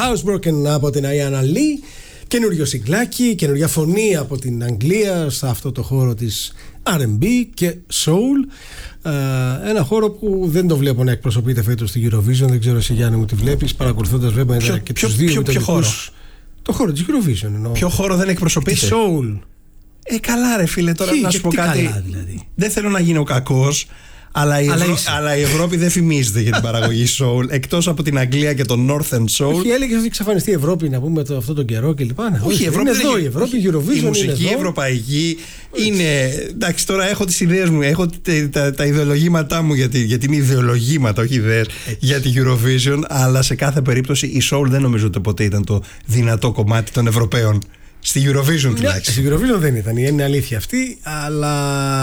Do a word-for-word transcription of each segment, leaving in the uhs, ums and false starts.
Housebroken από την Αιάννα Λι. Καινούριο συγκλάκι, καινούρια φωνή από την Αγγλία σε αυτό το χώρο της αρ εντ μπι και Soul. Ένα χώρο που δεν το βλέπω να εκπροσωπείται φέτος στη Eurovision. Δεν ξέρω εσύ, Γιάννη μου, τη βλέπεις, παρακολουθώντας βέβαια ποιο, και ποιο, τους δύο ποιο, ποιο χώρο? Το χώρο της Eurovision εννοώ. Ποιο χώρο δεν εκπροσωπείται? Τη Soul. Ε, καλά ρε φίλε, τώρα Τι, να σου πω κάτι. Καλά, δηλαδή. Δεν θέλω να γίνω κακός, αλλά η, αλλά, Ευρω... αλλά η Ευρώπη δεν φημίζεται για την παραγωγή soul. Εκτός από την Αγγλία και το Northern Soul. Όχι, έλεγε ότι εξαφανιστεί η Ευρώπη, να πούμε, το, αυτό τον καιρό κλπ. Όχι, η Ευρώπη είναι εδώ, η Ευρώπη, η Eurovision. Η μουσική είναι ευρωπαϊκή είναι. Εντάξει, τώρα έχω τις ιδέες μου, έχω τα, τα, τα ιδεολογήματά μου, γιατί, γιατί είναι ιδεολογήματα, όχι ιδέες, για την Eurovision. Αλλά σε κάθε περίπτωση η soul δεν νομίζω ότι ποτέ ήταν το δυνατό κομμάτι των Ευρωπαίων. Στη Eurovision τουλάχιστον. Στη Eurovision δεν ήταν, είναι αλήθεια αυτή, αλλά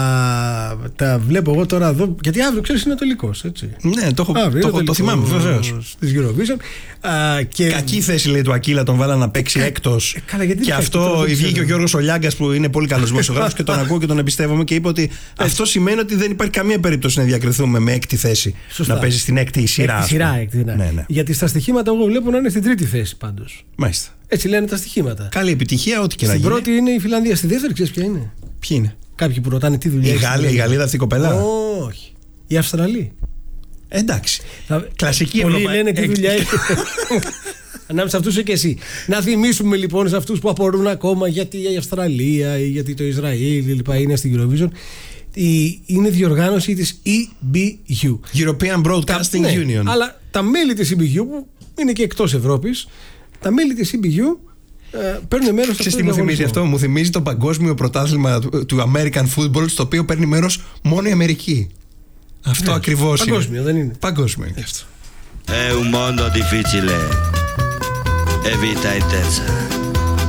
τα βλέπω εγώ τώρα εδώ. Γιατί αύριο ξέρεις είναι ο τελικός, έτσι. Ναι, το, έχω, αύριο, το, το, το θυμάμαι, βεβαίως. Της Eurovision. Α, και... Κακή θέση λέει του Ακύλα, τον βάλα να παίξει ε, έκτος. Ε, καλά, γιατί και αυτό βγήκε ο Γιώργος Ολιάγκας που είναι πολύ καλός δημοσιογράφος και τον ακούω και τον εμπιστεύομαι και είπε ότι αυτό σημαίνει ότι δεν υπάρχει καμία περίπτωση να διακριθούμε με έκτη θέση. Σωστά. Να παίζει στην έκτη σειρά. Έκτη σειρά, έκτη, ναι. Ναι, ναι. Γιατί στα στοιχήματα εγώ βλέπω να είναι στην τρίτη θέση πάντως. Μάλιστα. Έτσι λένε τα στοιχήματα. Καλή επιτυχία, ό,τι και να γίνει. Στην πρώτη είναι η Φιλανδία, στη δεύτερη ξέρεις ποια είναι? Ποιοι είναι? Κάποιοι που ρωτάνε τι δουλειά. Η Γαλλία, η Γαλλίδα αυτή η κοπέλα. Όχι. Η Αυστραλή. Εντάξει. Θα... Κλασική Πολλοί Ευρωπαϊκή. λένε τι δουλειά έχει. Ανάμεσα σε αυτούς και εσύ. Να θυμίσουμε λοιπόν σε αυτούς που απορούν ακόμα γιατί η Αυστραλία ή γιατί το Ισραήλ λοιπά είναι στην Eurovision. Η, είναι διοργάνωση της ι μπι γιου. European Broadcasting τα, Union. Ναι, αλλά τα μέλη της ι μπι γιου που είναι και εκτός Ευρώπης, τα μέλη της ι μπι γιου ε, παίρνουν μέρος. Ξέρεις τι μου θυμίζει αυτό? Μου θυμίζει το παγκόσμιο πρωτάθλημα του, του American Football, στο οποίο παίρνει μέρος μόνο η Αμερική. Αυτό ναι, ακριβώς είναι. Παγκόσμιο δεν είναι? Παγκόσμιο είναι αυτό. È un mondo difficile e vita intensa.